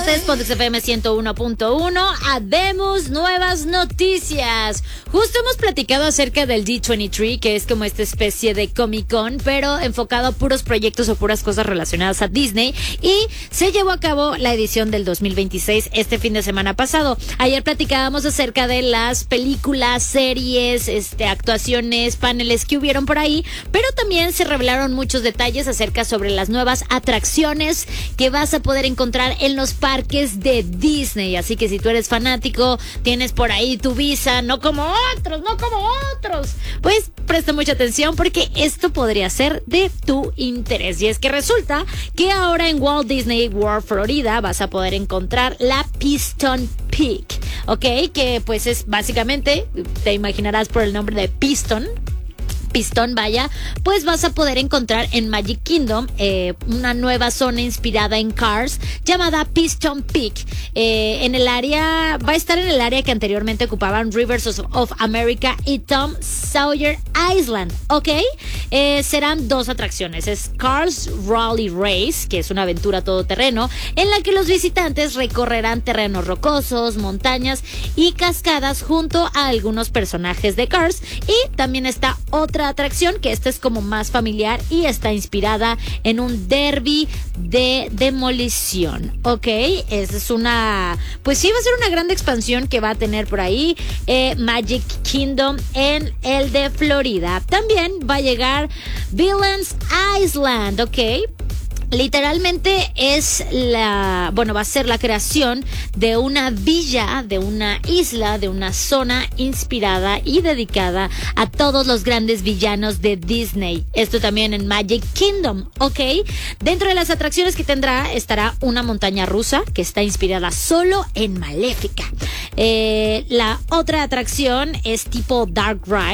es Pontex FM 101.1. Habemos nuevas noticias. Justo hemos platicado acerca del D23, que es como esta especie de Comic Con, pero enfocado a puros proyectos o puras cosas relacionadas a Disney. Y se llevó a cabo la edición del 2026 este fin de semana pasado. Ayer platicábamos acerca de las películas, series, actuaciones, paneles que hubieron por ahí, pero también se revelaron muchos detalles acerca sobre las nuevas atracciones que vas a poder encontrar en los parques de Disney. Así que si tú eres fanático, tienes por ahí tu visa, no como otros, pues presta mucha atención porque esto podría ser de tu interés. Y es que resulta que ahora en Walt Disney World Florida vas a poder encontrar la Piston Peak, ¿ok? Que pues es básicamente, te imaginarás por el nombre de Pistón, vaya, pues vas a poder encontrar en Magic Kingdom una nueva zona inspirada en Cars llamada Piston Peak. Va a estar en el área que anteriormente ocupaban Rivers of America y Tom Sawyer Island, ¿ok? Serán dos atracciones. Es Cars Rally Race, que es una aventura todoterreno en la que los visitantes recorrerán terrenos rocosos, montañas y cascadas junto a algunos personajes de Cars. Y también está otra atracción que esta es como más familiar y está inspirada en un derby de demolición, ¿ok? Esa es pues sí, va a ser una gran expansión que va a tener por ahí Magic Kingdom en el de Florida. También va a llegar Villains Island, ¿ok? Literalmente va a ser la creación de una villa, de una isla, de una zona inspirada y dedicada a todos los grandes villanos de Disney. Esto también en Magic Kingdom, ¿ok? Dentro de las atracciones que tendrá estará una montaña rusa que está inspirada solo en Maléfica. La otra atracción es tipo Dark Ride.